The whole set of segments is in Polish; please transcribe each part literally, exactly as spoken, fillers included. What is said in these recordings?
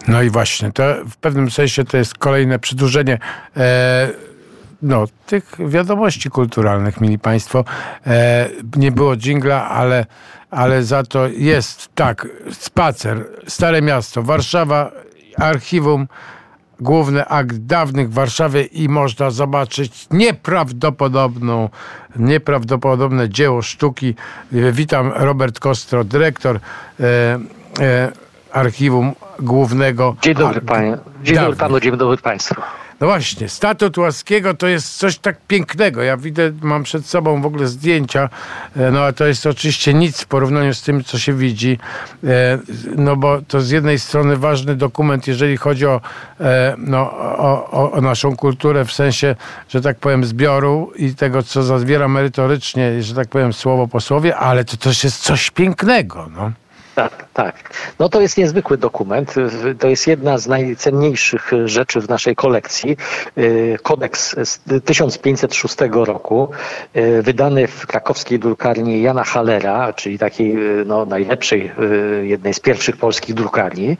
No i właśnie, to w pewnym sensie to jest kolejne przedłużenie e, no, tych wiadomości kulturalnych, mili państwo. E, nie było dżingla, ale, ale za to jest tak, spacer, Stare Miasto, Warszawa, archiwum, główny akt dawnych w Warszawie i można zobaczyć nieprawdopodobną, nieprawdopodobne dzieło sztuki. Witam, Robert Kostro, dyrektor e, e, archiwum głównego. Dzień dobry panie. Dzień dobry panu, dzień dobry państwu. No właśnie, statut Łaskiego to jest coś tak pięknego. Ja widzę, mam przed sobą w ogóle zdjęcia, no a to jest oczywiście nic w porównaniu z tym, co się widzi. No bo to z jednej strony ważny dokument, jeżeli chodzi o, no, o, o naszą kulturę w sensie, że tak powiem, zbioru i tego, co zawiera merytorycznie, że tak powiem, słowo po słowie, ale to też jest coś pięknego, no. Tak, tak. No to jest niezwykły dokument. To jest jedna z najcenniejszych rzeczy w naszej kolekcji. Kodeks z tysiąc pięćset szóstego roku, wydany w krakowskiej drukarni Jana Hallera, czyli takiej no, najlepszej, jednej z pierwszych polskich drukarni.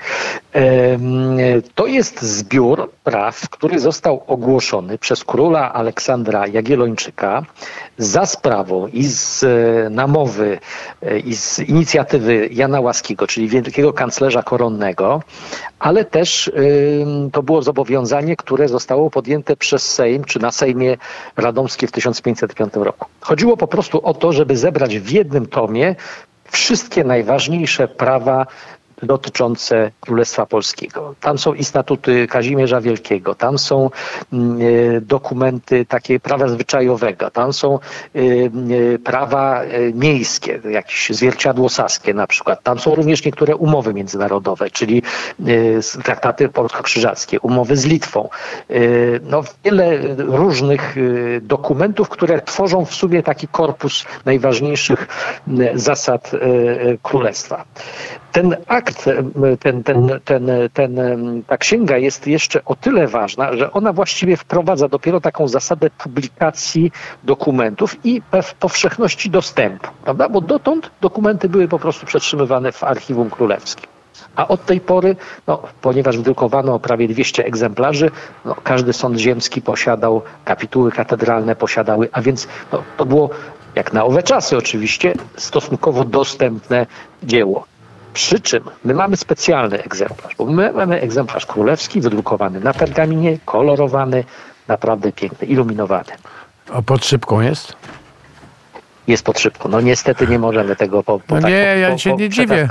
To jest zbiór praw, który został ogłoszony przez króla Aleksandra Jagiellończyka za sprawą i z namowy i z inicjatywy Jana Łaskiego, czyli wielkiego kanclerza koronnego, ale też y, to było zobowiązanie, które zostało podjęte przez Sejm, czy na Sejmie Radomskim w tysiąc pięćset piątym roku. Chodziło po prostu o to, żeby zebrać w jednym tomie wszystkie najważniejsze prawa dotyczące Królestwa Polskiego. Tam są i statuty Kazimierza Wielkiego, tam są y, dokumenty takie prawa zwyczajowego, tam są y, y, prawa y, miejskie, jakieś zwierciadło saskie na przykład. Tam są również niektóre umowy międzynarodowe, czyli y, traktaty polsko-krzyżackie, umowy z Litwą. Y, no, wiele różnych y, dokumentów, które tworzą w sumie taki korpus najważniejszych y, zasad y, y, Królestwa. Ten akt, ten, ten, ten, ten, ta księga jest jeszcze o tyle ważna, że ona właściwie wprowadza dopiero taką zasadę publikacji dokumentów i powszechności dostępu, prawda? Bo dotąd dokumenty były po prostu przetrzymywane w Archiwum Królewskim. A od tej pory, no, ponieważ wydrukowano prawie dwieście egzemplarzy, no, każdy sąd ziemski posiadał, kapituły katedralne posiadały, a więc no, to było, jak na owe czasy oczywiście, stosunkowo dostępne dzieło. Przy czym my mamy specjalny egzemplarz, bo my mamy egzemplarz królewski, wydrukowany na pergaminie, kolorowany, naprawdę piękny, iluminowany. A pod szybką jest? Jest pod szybką. No niestety nie możemy tego po, po, no tak, nie, po, ja po, się po, nie dziwię.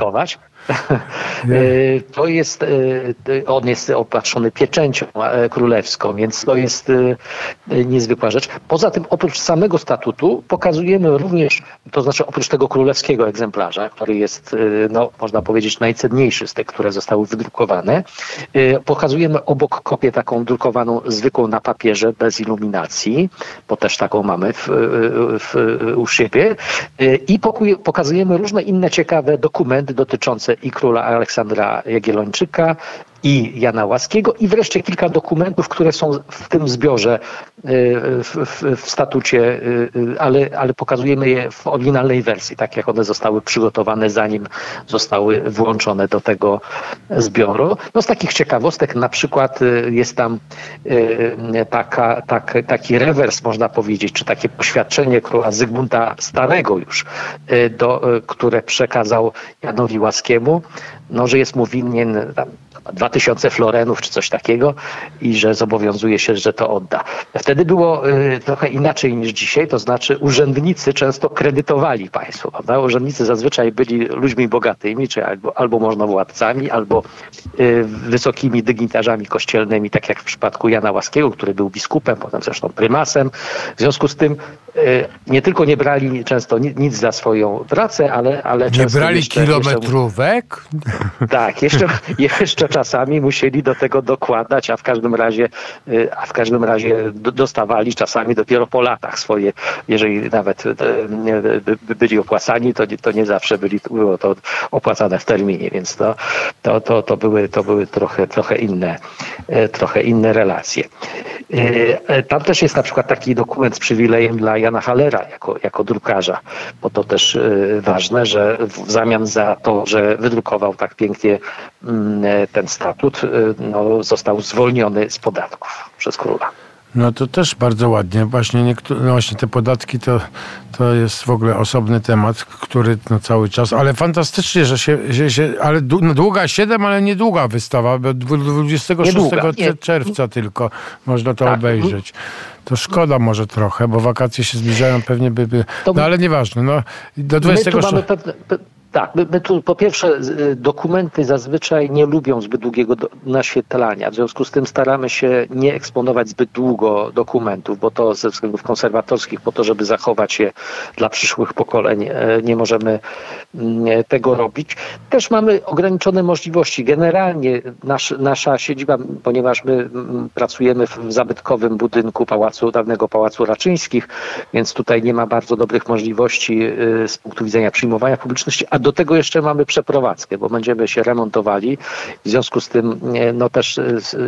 To jest, on jest opatrzony pieczęcią królewską, więc to jest niezwykła rzecz. Poza tym oprócz samego statutu pokazujemy również, to znaczy oprócz tego królewskiego egzemplarza, który jest, no, można powiedzieć, najcenniejszy z tych, które zostały wydrukowane, pokazujemy obok kopię taką drukowaną zwykłą na papierze, bez iluminacji, bo też taką mamy w, w, u siebie i pokazujemy różne inne ciekawe dokumenty dotyczące i króla Aleksandra Jagiellończyka, i Jana Łaskiego i wreszcie kilka dokumentów, które są w tym zbiorze, w, w, w statucie, ale, ale pokazujemy je w oryginalnej wersji, tak jak one zostały przygotowane, zanim zostały włączone do tego zbioru. No z takich ciekawostek na przykład jest tam taka, tak, taki rewers, można powiedzieć, czy takie poświadczenie króla Zygmunta Starego już, do, które przekazał Janowi Łaskiemu, no, że jest mu winien tam dwa tysiące florenów czy coś takiego i że zobowiązuje się, że to odda. Wtedy było y, trochę inaczej niż dzisiaj, to znaczy urzędnicy często kredytowali państwo, prawda? Urzędnicy zazwyczaj byli ludźmi bogatymi, czy albo, albo możnowładcami, albo y, wysokimi dygnitarzami kościelnymi, tak jak w przypadku Jana Łaskiego, który był biskupem, potem zresztą prymasem. W związku z tym y, nie tylko nie brali często nic, nic za swoją pracę, ale, ale nie często brali jeszcze, kilometrówek? Jeszcze, tak, jeszcze, jeszcze czasami musieli do tego dokładać, a w każdym razie, a w każdym razie dostawali czasami dopiero po latach swoje, jeżeli nawet byli opłacani, to nie, to nie zawsze byli, było to opłacane w terminie, więc to, to, to, to były, to były trochę, trochę inne, trochę inne relacje. Tam też jest na przykład taki dokument z przywilejem dla Jana Hallera jako, jako drukarza, bo to też ważne, że w zamian za to, że wydrukował tak pięknie ten statut, no, został zwolniony z podatków przez króla. No to też bardzo ładnie. Właśnie, niektóre, no właśnie te podatki to, to jest w ogóle osobny temat, który no cały czas, ale fantastycznie, że się, że się ale długa siedem, ale niedługa wystawa, bo dwudziestego szóstego czerwca tylko można to tak obejrzeć. To szkoda może trochę, bo wakacje się zbliżają, pewnie by... by no ale nieważne. No, do dwudziestego szóstego... My tu mamy pewne... Tak, my, my tu po pierwsze dokumenty zazwyczaj nie lubią zbyt długiego do, naświetlania, w związku z tym staramy się nie eksponować zbyt długo dokumentów, bo to ze względów konserwatorskich, po to, żeby zachować je dla przyszłych pokoleń, nie możemy tego robić. Też mamy ograniczone możliwości. Generalnie nasz, nasza siedziba, ponieważ my pracujemy w zabytkowym budynku pałacu, dawnego Pałacu Raczyńskich, więc tutaj nie ma bardzo dobrych możliwości z punktu widzenia przyjmowania publiczności, a do tego jeszcze mamy przeprowadzkę, bo będziemy się remontowali. W związku z tym no też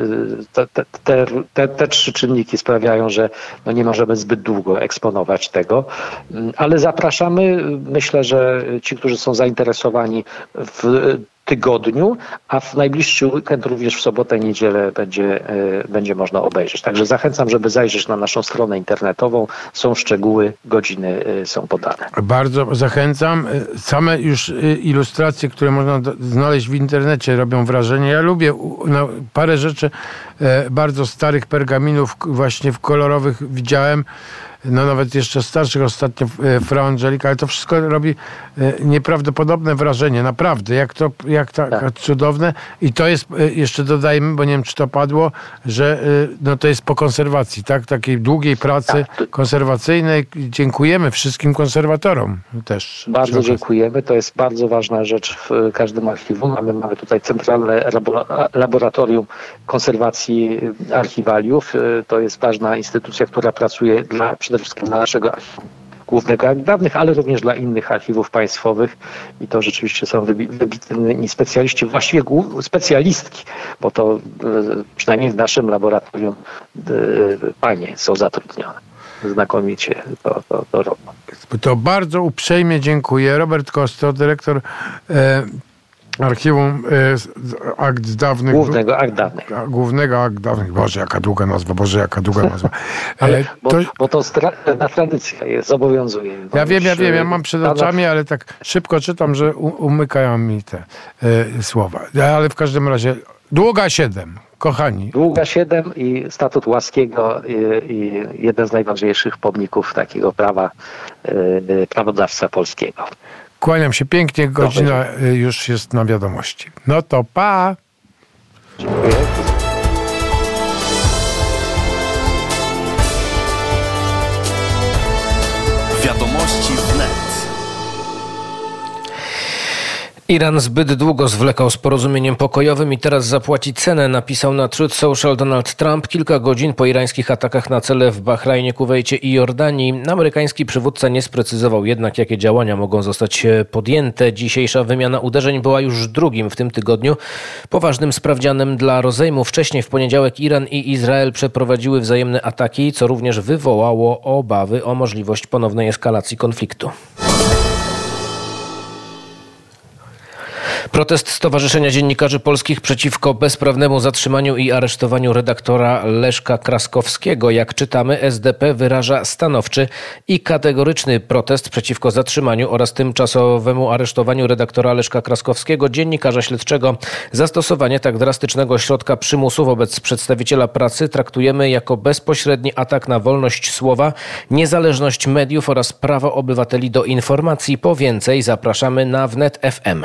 te, te, te, te trzy czynniki sprawiają, że no nie możemy zbyt długo eksponować tego, ale zapraszamy. Myślę, że ci, którzy są zainteresowani w tygodniu, a w najbliższy weekend również w sobotę i niedzielę będzie, będzie można obejrzeć. Także zachęcam, żeby zajrzeć na naszą stronę internetową. Są szczegóły, godziny są podane. Bardzo zachęcam. Same już ilustracje, które można znaleźć w internecie, robią wrażenie. Ja lubię no, parę rzeczy bardzo starych pergaminów właśnie w kolorowych widziałem. No nawet jeszcze starszych ostatnio Fra Angelika, ale to wszystko robi nieprawdopodobne wrażenie, naprawdę, jak to, jak tak, tak. cudowne. I to jest, jeszcze dodajmy, bo nie wiem, czy to padło, że no to jest po konserwacji, tak? Takiej długiej pracy tak. konserwacyjnej. Dziękujemy wszystkim konserwatorom też. Bardzo dziękujemy. To jest bardzo ważna rzecz w każdym archiwum. Mamy, mamy tutaj centralne laboratorium konserwacji archiwaliów. To jest ważna instytucja, która pracuje dla przede wszystkim dla naszego głównego akt dawnych, ale również dla innych archiwów państwowych i to rzeczywiście są wybitni specjaliści, właściwie specjalistki, bo to przynajmniej w naszym laboratorium panie są zatrudnione. Znakomicie to, to, to robią. To bardzo uprzejmie dziękuję. Robert Kosto, dyrektor e, Archiwum e, Akt Dawnych. Głównego Akt Dawnych. Głównego Akt Dawnych. Boże, jaka długa nazwa. Boże, jaka długa nazwa. ale, bo, to, bo to stra- tradycja jest, zobowiązuje. Ja wiem, ja wiem, ja mam przed oczami, ale tak szybko czytam, że umykają mi te e, słowa. Ale w każdym razie długa siedem. Kochani. Długa siedem i statut Łaskiego i, i jeden z najważniejszych pomników takiego prawa, e, prawodawstwa polskiego. Kłaniam się pięknie, godzina Dobry. Już jest na wiadomości. No to pa! Dziękuję. Wiadomości wnet. Iran zbyt długo zwlekał z porozumieniem pokojowym i teraz zapłaci cenę, napisał na Truth Social Donald Trump kilka godzin po irańskich atakach na cele w Bahrajnie, Kuwejcie i Jordanii. Amerykański przywódca nie sprecyzował jednak, jakie działania mogą zostać podjęte. Dzisiejsza wymiana uderzeń była już drugim w tym tygodniu poważnym sprawdzianem dla rozejmu. Wcześniej w poniedziałek Iran i Izrael przeprowadziły wzajemne ataki, co również wywołało obawy o możliwość ponownej eskalacji konfliktu. Protest Stowarzyszenia Dziennikarzy Polskich przeciwko bezprawnemu zatrzymaniu i aresztowaniu redaktora Leszka Kraskowskiego. Jak czytamy, S D P wyraża stanowczy i kategoryczny protest przeciwko zatrzymaniu oraz tymczasowemu aresztowaniu redaktora Leszka Kraskowskiego, dziennikarza śledczego. Zastosowanie tak drastycznego środka przymusu wobec przedstawiciela pracy traktujemy jako bezpośredni atak na wolność słowa, niezależność mediów oraz prawo obywateli do informacji. Po więcej zapraszamy na wnet kropka f m.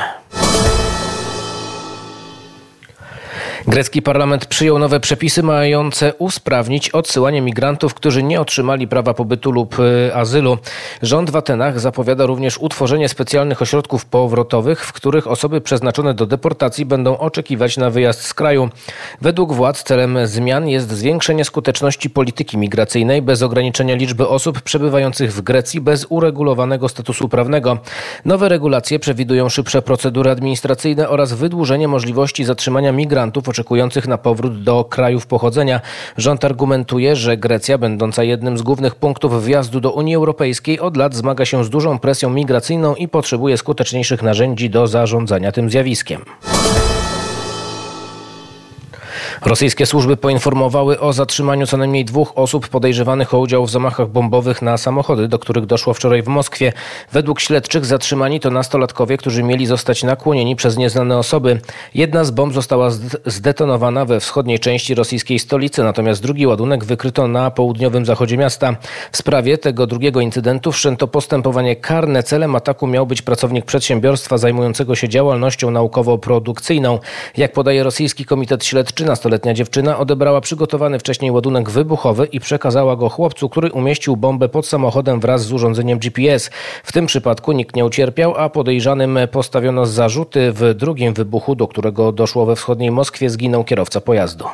Grecki parlament przyjął nowe przepisy mające usprawnić odsyłanie migrantów, którzy nie otrzymali prawa pobytu lub azylu. Rząd w Atenach zapowiada również utworzenie specjalnych ośrodków powrotowych, w których osoby przeznaczone do deportacji będą oczekiwać na wyjazd z kraju. Według władz celem zmian jest zwiększenie skuteczności polityki migracyjnej bez ograniczenia liczby osób przebywających w Grecji bez uregulowanego statusu prawnego. Nowe regulacje przewidują szybsze procedury administracyjne oraz wydłużenie możliwości zatrzymania migrantów oczekujących na powrót do krajów pochodzenia. Rząd argumentuje, że Grecja, będąca jednym z głównych punktów wjazdu do Unii Europejskiej, od lat zmaga się z dużą presją migracyjną i potrzebuje skuteczniejszych narzędzi do zarządzania tym zjawiskiem. Rosyjskie służby poinformowały o zatrzymaniu co najmniej dwóch osób podejrzewanych o udział w zamachach bombowych na samochody, do których doszło wczoraj w Moskwie. Według śledczych zatrzymani to nastolatkowie, którzy mieli zostać nakłonieni przez nieznane osoby. Jedna z bomb została zdetonowana we wschodniej części rosyjskiej stolicy, natomiast drugi ładunek wykryto na południowym zachodzie miasta. W sprawie tego drugiego incydentu wszczęto postępowanie karne. Celem ataku miał być pracownik przedsiębiorstwa zajmującego się działalnością naukowo-produkcyjną. Jak podaje rosyjski komitet śledczy, nastoletnia dziewczyna odebrała przygotowany wcześniej ładunek wybuchowy i przekazała go chłopcu, który umieścił bombę pod samochodem wraz z urządzeniem G P S. W tym przypadku nikt nie ucierpiał, a podejrzanym postawiono zarzuty. W drugim wybuchu, do którego doszło we wschodniej Moskwie, zginął kierowca pojazdu.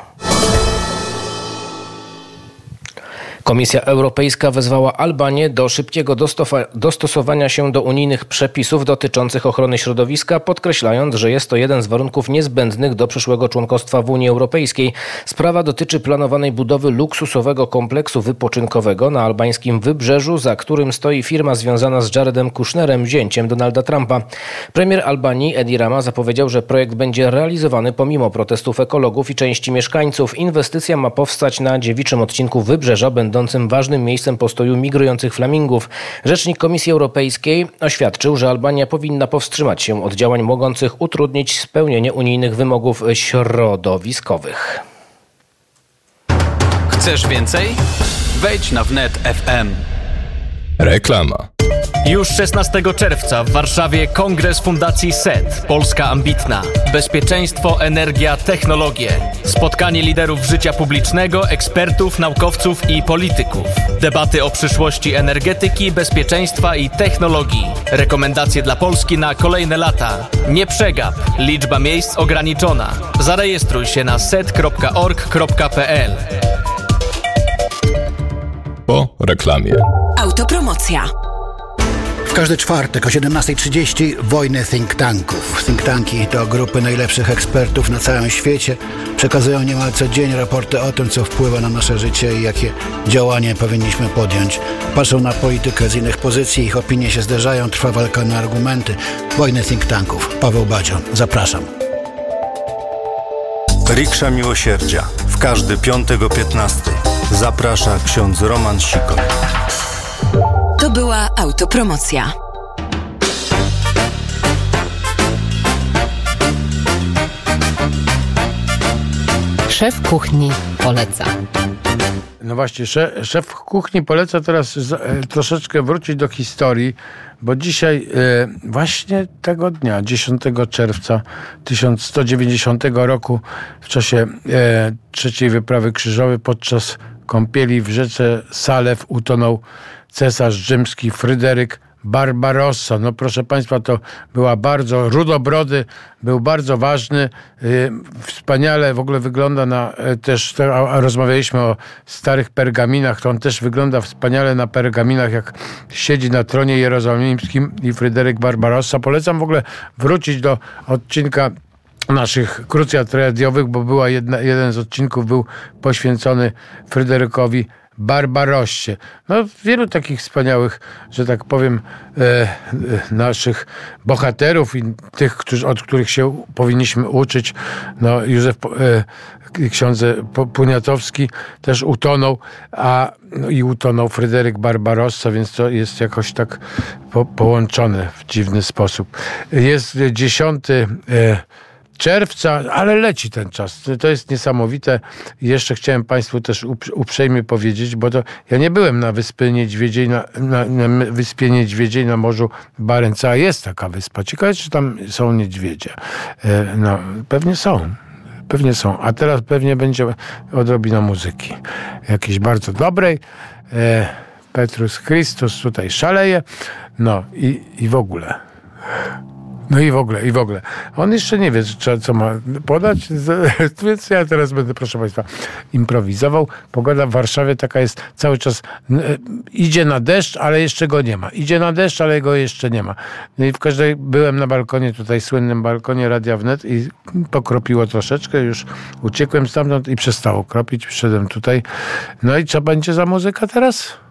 Komisja Europejska wezwała Albanię do szybkiego dostofa- dostosowania się do unijnych przepisów dotyczących ochrony środowiska, podkreślając, że jest to jeden z warunków niezbędnych do przyszłego członkostwa w Unii Europejskiej. Sprawa dotyczy planowanej budowy luksusowego kompleksu wypoczynkowego na albańskim wybrzeżu, za którym stoi firma związana z Jaredem Kushnerem, zięciem Donalda Trumpa. Premier Albanii Edi Rama zapowiedział, że projekt będzie realizowany pomimo protestów ekologów i części mieszkańców. Inwestycja ma powstać na dziewiczym odcinku wybrzeża, będącym ważnym miejscem postoju migrujących flamingów. Rzecznik Komisji Europejskiej oświadczył, że Albania powinna powstrzymać się od działań mogących utrudnić spełnienie unijnych wymogów środowiskowych. Chcesz więcej? Wejdź na wnet kropka f m. Reklama. Już szesnastego czerwca w Warszawie kongres Fundacji S E T. Polska ambitna. Bezpieczeństwo, energia, technologie. Spotkanie liderów życia publicznego, ekspertów, naukowców i polityków. Debaty o przyszłości energetyki, bezpieczeństwa i technologii. Rekomendacje dla Polski na kolejne lata. Nie przegap. Liczba miejsc ograniczona. Zarejestruj się na set kropka org kropka p l. Po reklamie. Autopromocja. W każdy czwartek o siedemnasta trzydzieści wojny think tanków. Think tanki to grupy najlepszych ekspertów na całym świecie. Przekazują niemal co dzień raporty o tym, co wpływa na nasze życie i jakie działania powinniśmy podjąć. Patrzą na politykę z innych pozycji, ich opinie się zderzają, trwa walka na argumenty. Wojny think tanków. Paweł Badzio. Zapraszam. Riksza Miłosierdzia. W każdy piątek o piętnastej. Zaprasza ksiądz Roman Sikor. To była autopromocja. Szef kuchni poleca. No właśnie, szef, szef kuchni poleca teraz z, e, troszeczkę wrócić do historii, bo dzisiaj e, właśnie tego dnia, dziesiątego czerwca tysiąc sto dziewięćdziesiątego roku, w czasie e, trzeciej wyprawy krzyżowej podczas kąpieli w rzece Salew utonął cesarz rzymski Fryderyk Barbarossa. No proszę Państwa, to była bardzo rudobrody, był bardzo ważny, yy, wspaniale w ogóle wygląda na yy, też, to, a, a rozmawialiśmy o starych pergaminach, to on też wygląda wspaniale na pergaminach, jak siedzi na tronie jerozolimskim i Fryderyk Barbarossa. Polecam w ogóle wrócić do odcinka naszych krucjat radiowych, bo była jedna, jeden z odcinków był poświęcony Fryderykowi Barbarossie. No, wielu takich wspaniałych, że tak powiem, e, e, naszych bohaterów i tych, którzy, od których się powinniśmy uczyć. No, Józef e, ksiądze Poniatowski też utonął, a no, i utonął Fryderyk Barbarossa, więc to jest jakoś tak po, połączone w dziwny sposób. Jest dziesiąty e, czerwca, ale leci ten czas. To jest niesamowite. I jeszcze chciałem Państwu też uprzejmie powiedzieć, bo to ja nie byłem na Wyspie Niedźwiedziej, na, na, na Wyspie Niedźwiedziej na Morzu Barentsa. Jest taka wyspa. Ciekawe, czy tam są niedźwiedzie. No, pewnie są. Pewnie są. A teraz pewnie będzie odrobina muzyki. Jakiejś bardzo dobrej. Petrus Christus tutaj szaleje. No i, i w ogóle. No i w ogóle, i w ogóle. On jeszcze nie wie, co, co ma podać, więc ja teraz będę, proszę Państwa, improwizował. Pogoda w Warszawie taka jest cały czas, idzie na deszcz, ale jeszcze go nie ma. Idzie na deszcz, ale go jeszcze nie ma. No i w każdej, byłem na balkonie, tutaj słynnym balkonie Radia Wnet i pokropiło troszeczkę, już uciekłem stamtąd i przestało kropić, przyszedłem tutaj. No i co będzie za muzyka teraz?